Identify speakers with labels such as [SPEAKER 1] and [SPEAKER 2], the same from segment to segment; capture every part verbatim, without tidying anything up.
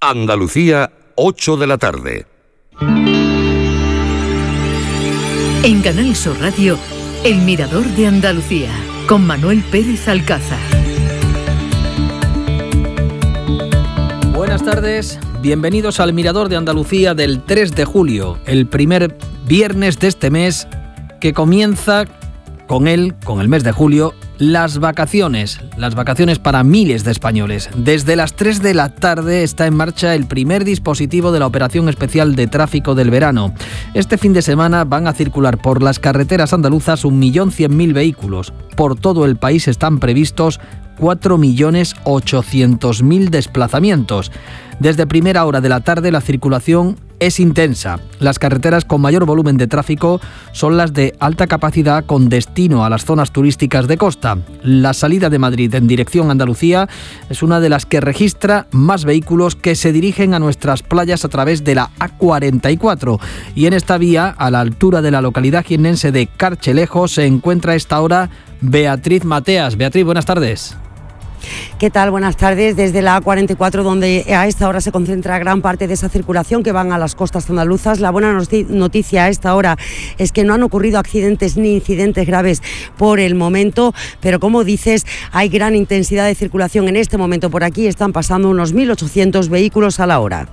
[SPEAKER 1] Andalucía, ocho de la tarde.
[SPEAKER 2] En Canal Sur Radio, El Mirador de Andalucía, con Manuel Pérez Alcázar.
[SPEAKER 3] Buenas tardes, bienvenidos al Mirador de Andalucía del tres de julio, el primer viernes de este mes que comienza con él, con el mes de julio, las vacaciones, las vacaciones para miles de españoles. Desde las tres de la tarde está en marcha el primer dispositivo de la Operación Especial de Tráfico del verano. Este fin de semana van a circular por las carreteras andaluzas un millón cien mil vehículos. Por todo el país están previstos cuatro millones ochocientos mil desplazamientos. Desde primera hora de la tarde la circulación es intensa. Las carreteras con mayor volumen de tráfico son las de alta capacidad con destino a las zonas turísticas de costa. La salida de Madrid en dirección Andalucía es una de las que registra más vehículos que se dirigen a nuestras playas a través de la A cuarenta y cuatro. Y en esta vía, a la altura de la localidad jiennense de Carchelejo, se encuentra a esta hora Beatriz Mateas. Beatriz, buenas tardes.
[SPEAKER 4] ¿Qué tal? Buenas tardes. Desde la A cuarenta y cuatro, donde a esta hora se concentra gran parte de esa circulación que van a las costas andaluzas. La buena noticia a esta hora es que no han ocurrido accidentes ni incidentes graves por el momento, pero como dices, hay gran intensidad de circulación en este momento por aquí. Están pasando unos mil ochocientos vehículos a la hora.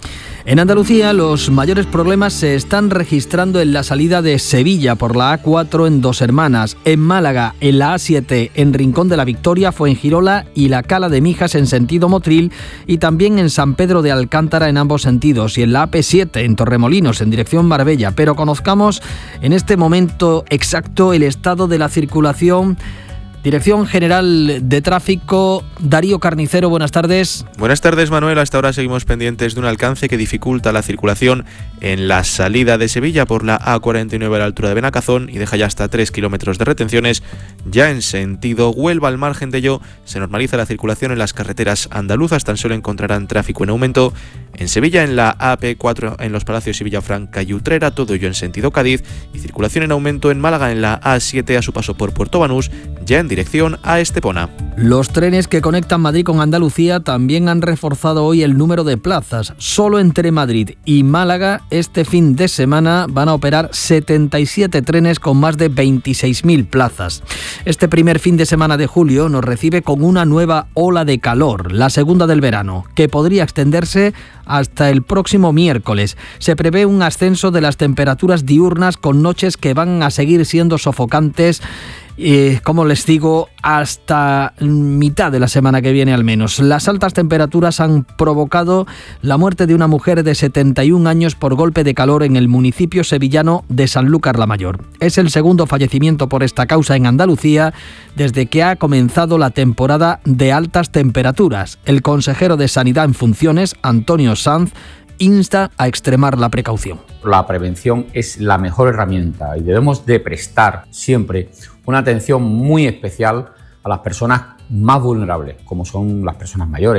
[SPEAKER 3] En Andalucía, los mayores problemas se están registrando en la salida de Sevilla por la A cuatro en Dos Hermanas, en Málaga, en la A siete, en Rincón de la Victoria, Fuengirola y la Cala de Mijas en sentido Motril, y también en San Pedro de Alcántara en ambos sentidos, y en la A P siete en Torremolinos en dirección Marbella. Pero conozcamos en este momento exacto el estado de la circulación. Dirección General de Tráfico, Darío Carnicero, buenas tardes.
[SPEAKER 5] Buenas tardes, Manuel. Hasta ahora seguimos pendientes de un alcance que dificulta la circulación en la salida de Sevilla por la A cuarenta y nueve a la altura de Benacazón y deja ya hasta tres kilómetros de retenciones. Ya en sentido Huelva, al margen de ello, se normaliza la circulación en las carreteras andaluzas. Tan solo encontrarán tráfico en aumento en Sevilla, en la A P cuatro, en los Palacios y Villafranca y Utrera, todo ello en sentido Cádiz, y circulación en aumento en Málaga, en la A siete a su paso por Puerto Banús, ya en dirección a Estepona.
[SPEAKER 3] Los trenes que conectan Madrid con Andalucía también han reforzado hoy el número de plazas. Solo entre Madrid y Málaga este fin de semana van a operar setenta y siete trenes con más de veintiséis mil plazas. Este primer fin de semana de julio nos recibe con una nueva ola de calor, la segunda del verano, que podría extenderse hasta el próximo miércoles. Se prevé un ascenso de las temperaturas diurnas con noches que van a seguir siendo sofocantes, Eh, como les digo, hasta mitad de la semana que viene al menos. Las altas temperaturas han provocado la muerte de una mujer de setenta y un años por golpe de calor en el municipio sevillano de Sanlúcar la Mayor. Es el segundo fallecimiento por esta causa en Andalucía desde que ha comenzado la temporada de altas temperaturas. El consejero de Sanidad en funciones, Antonio Sanz, insta a extremar la precaución.
[SPEAKER 6] La prevención es la mejor herramienta y debemos de prestar siempre una atención muy especial a las personas más vulnerables, como son las personas mayores.